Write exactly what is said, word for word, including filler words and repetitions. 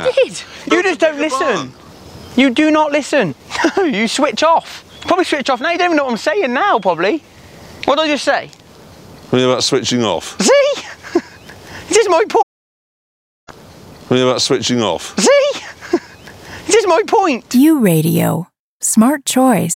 did. You just don't listen. You do not listen. No, you switch off. Probably switch off now. You don't even know what I'm saying now, probably. What did I just say? What are you about switching off? See? This is my point. What are you about switching off? See? This is my point. U Radio. Smart choice.